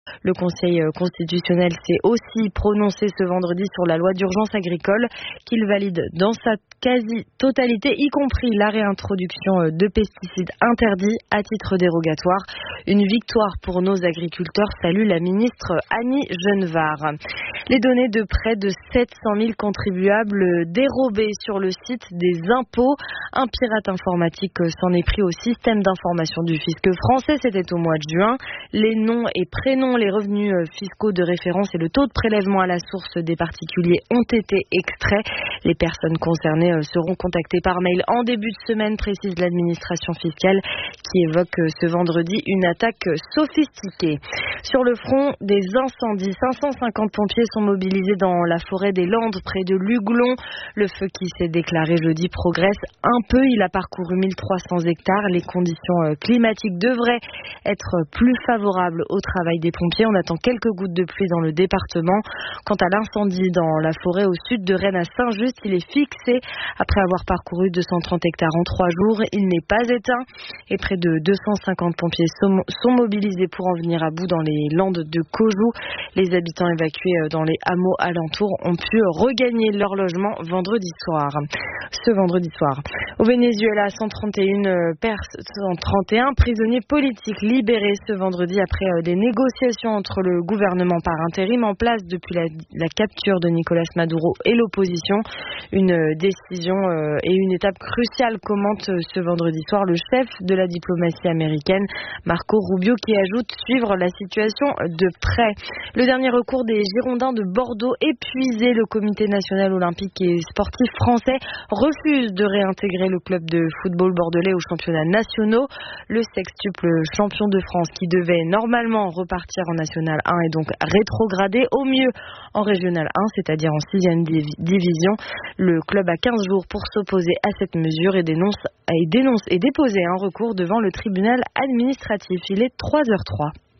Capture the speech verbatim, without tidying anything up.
Le Conseil constitutionnel s'est aussi prononcé ce vendredi sur la loi d'urgence agricole qu'il valide dans sa quasi-totalité, y compris la réintroduction de pesticides interdits à titre dérogatoire. Une victoire pour nos agriculteurs, salue la ministre Annie Genevard. Les données de près de sept cent mille contribuables dérobés sur le site des impôts. Un pirate informatique s'en est pris au système d'information du fisc français, c'était au mois de juin. Les noms et prénoms, les revenus fiscaux de référence et le taux de prélèvement à la source des particuliers ont été extraits. Les personnes concernées seront contactées par mail en début de semaine, précise l'administration fiscale qui évoque ce vendredi une attaque sophistiquée. Sur le front des incendies, cinq cent cinquante pompiers sont mobilisés dans la forêt des Landes près de Luglon. Le feu qui s'est déclaré jeudi progresse un peu. Il a parcouru mille trois cents hectares. Les conditions climatiques devraient être plus favorables au travail des pompiers. On attend quelques gouttes de pluie dans le département. Quant à l'incendie dans la forêt au sud de Rennes à Saint-Just, il est fixé après avoir parcouru deux cent trente hectares en trois jours. Il n'est pas éteint et près de deux cent cinquante pompiers sont mobilisés pour en venir à bout dans les Landes de Cojou. Les habitants évacués dans les hameaux alentours ont pu regagner leur logement vendredi soir. Ce vendredi soir. Au Venezuela, cent trente et un, cent trente et un prisonniers politiques libérés ce vendredi après des négociations entre le gouvernement par intérim en place depuis la, la capture de Nicolas Maduro et l'opposition. Une décision et une étape cruciale, commente ce vendredi soir le chef de la diplomatie américaine, Marco Rubio, qui ajoute suivre la situation de près. Le dernier recours des Girondins de Bordeaux épuisé, le comité national olympique et sportif français refuse de réintégrer le club de football bordelais aux championnats nationaux. Le sextuple champion de France qui devait normalement repartir en National un est donc rétrogradé au mieux en Régional un, c'est-à-dire en sixième division. Le club a quinze jours pour s'opposer à cette mesure et dénonce, et dénonce et déposer un recours devant le tribunal administratif. Il est trois heures zéro trois.